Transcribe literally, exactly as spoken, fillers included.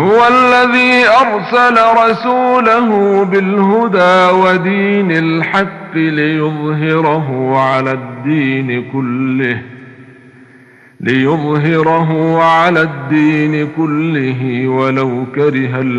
هو الذي أرسل رسوله بالهدى ودين الحق ليظهره على الدين كله ليظهره على الدين كله ولو كره